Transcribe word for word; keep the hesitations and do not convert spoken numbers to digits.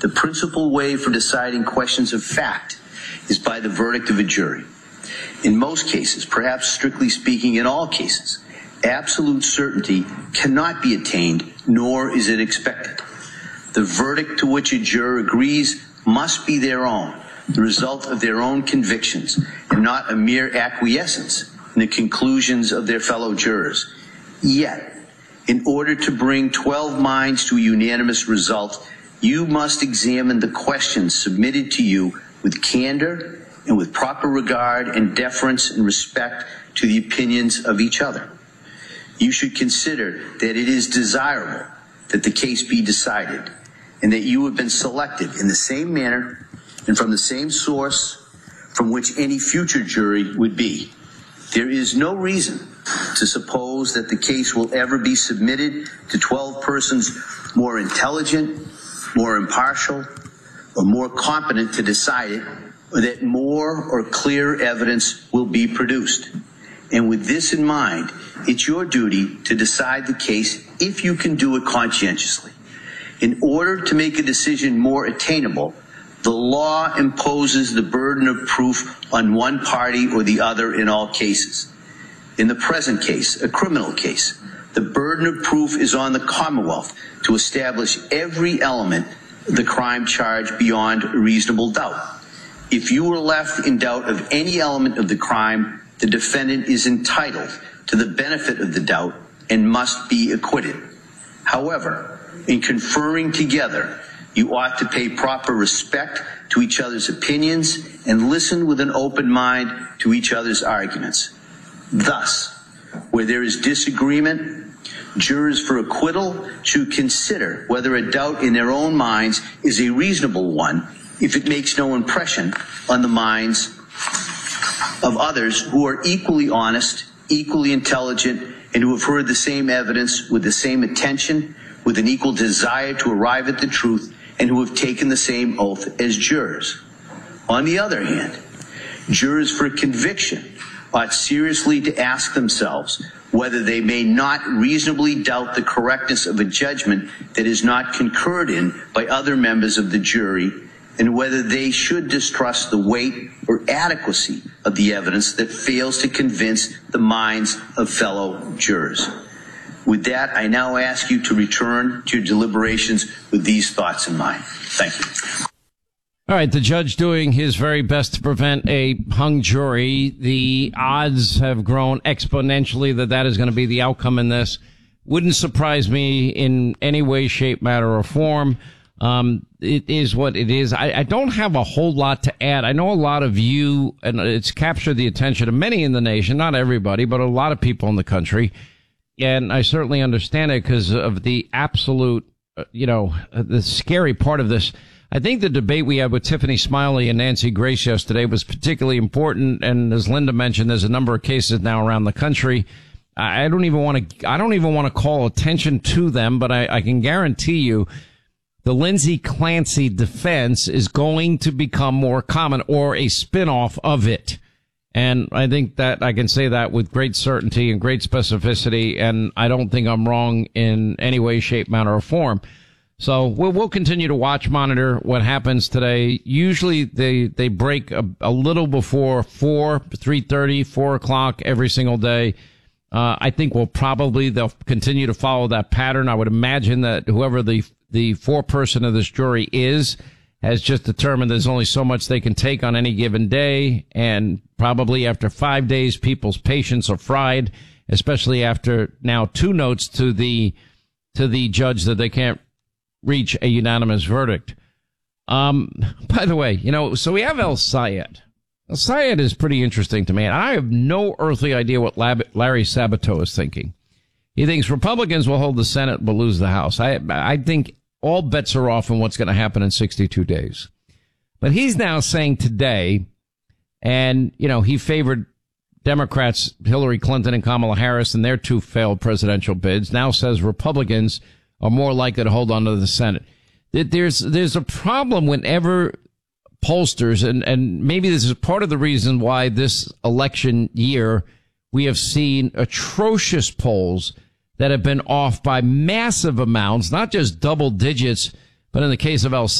The principal way for deciding questions of fact is by the verdict of a jury. In most cases, perhaps strictly speaking in all cases, absolute certainty cannot be attained, nor is it expected. The verdict to which a juror agrees must be their own, the result of their own convictions, and not a mere acquiescence in the conclusions of their fellow jurors. Yet, in order to bring twelve minds to a unanimous result, you must examine the questions submitted to you with candor and with proper regard and deference and respect to the opinions of each other. You should consider that it is desirable that the case be decided and that you have been selected in the same manner and from the same source from which any future jury would be. There is no reason to suppose that the case will ever be submitted to twelve persons more intelligent, more impartial, or more competent to decide it, or that more or clearer evidence will be produced. And with this in mind, it's your duty to decide the case if you can do it conscientiously. In order to make a decision more attainable, the law imposes the burden of proof on one party or the other in all cases. In the present case, a criminal case, the burden of proof is on the Commonwealth to establish every element of the crime charge beyond a reasonable doubt. If you were left in doubt of any element of the crime, the defendant is entitled to the benefit of the doubt and must be acquitted. However, in conferring together, you ought to pay proper respect to each other's opinions and listen with an open mind to each other's arguments. Thus, where there is disagreement, jurors for acquittal should consider whether a doubt in their own minds is a reasonable one if it makes no impression on the minds of others who are equally honest, equally intelligent, and who have heard the same evidence with the same attention, with an equal desire to arrive at the truth, and who have taken the same oath as jurors. On the other hand, jurors for conviction ought seriously to ask themselves whether they may not reasonably doubt the correctness of a judgment that is not concurred in by other members of the jury, and whether they should distrust the weight or adequacy of the evidence that fails to convince the minds of fellow jurors. With that, I now ask you to return to your deliberations with these thoughts in mind. Thank you. All right, the judge doing his very best to prevent a hung jury. The odds have grown exponentially that that is going to be the outcome in this. Wouldn't surprise me in any way, shape, matter, or form. Um, it is what it is. I, I don't have a whole lot to add. I know a lot of you, and it's captured the attention of many in the nation, not everybody, but a lot of people in the country. And I certainly understand it because of the absolute, uh, you know, uh, the scary part of this. I think the debate we had with Tiffany Smiley and Nancy Grace yesterday was particularly important. And as Linda mentioned, there's a number of cases now around the country. I don't even want to, I don't even want to call attention to them, but I, I can guarantee you the Lindsay Clancy defense is going to become more common, or a spinoff of it. And I think that I can say that with great certainty and great specificity, and I don't think I'm wrong in any way, shape, manner, or form. So we'll, we'll continue to watch, monitor what happens today. Usually they, they break a, a little before four, three thirty, four o'clock every single day. Uh, I think we'll probably, they'll continue to follow that pattern. I would imagine that whoever the, the foreperson of this jury is has just determined there's only so much they can take on any given day. And probably after five days, people's patience are fried, especially after now two notes to the, to the judge that they can't reach a unanimous verdict. Um, by the way, you know, so we have El Sayed. El Sayed is pretty interesting to me. And I have no earthly idea what Lab- Larry Sabato is thinking. He thinks Republicans will hold the Senate but lose the House. I, I think all bets are off on what's going to happen in sixty-two days. But he's now saying today, and, you know, he favored Democrats, Hillary Clinton and Kamala Harris, in their two failed presidential bids, now says Republicans are more likely to hold on to the Senate. There's, there's a problem whenever pollsters, and, and maybe this is part of the reason why this election year we have seen atrocious polls that have been off by massive amounts, not just double digits, but in the case of El